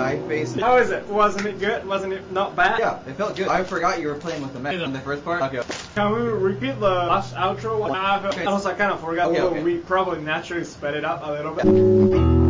side face. How is it? Wasn't it good? Wasn't it not bad? Yeah, it felt good. I forgot you were playing with the mech in the first part. Okay. Can we repeat the last outro? I also kind of forgot. Okay. We probably naturally sped it up a little bit.